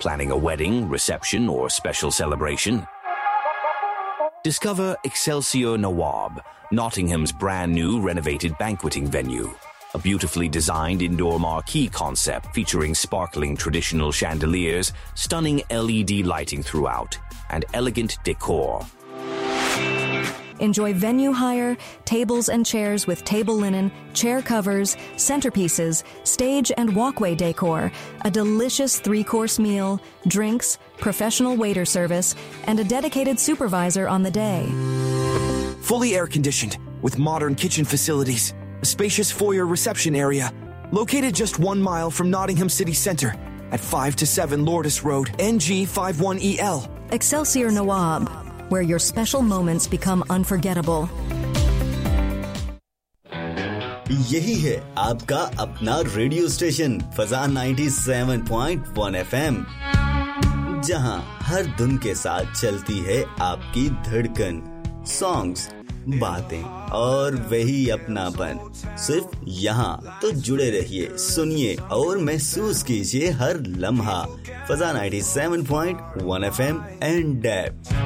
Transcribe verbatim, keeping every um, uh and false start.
Planning a wedding, reception, or special celebration? Discover Excelsior Nawab, Nottingham's brand new renovated banqueting venue. A beautifully designed indoor marquee concept featuring sparkling traditional chandeliers, stunning L E D lighting throughout, and elegant decor. Enjoy venue hire, tables and chairs with table linen, chair covers, centerpieces, stage and walkway decor, a delicious three-course meal, drinks, professional waiter service, and a dedicated supervisor on the day. Fully air-conditioned, with modern kitchen facilities, a spacious foyer reception area, located just one mile from Nottingham City Centre at five to seven Lourdes Road, N G fifty-one E L. Excelsior Nawab, where your special moments become unforgettable. यही है आपका अपना radio station Fazan सत्तानवे point एक FM, जहां हर धुन के साथ चलती है आपकी धड़कन, सॉन्ग्स, बातें और वही अपनापन। सिर्फ यहाँ तो जुड़े रहिए, सुनिए और महसूस कीजिए हर लम्हा। फजान सत्तानवे पॉइंट एक एफएम एंड डैप।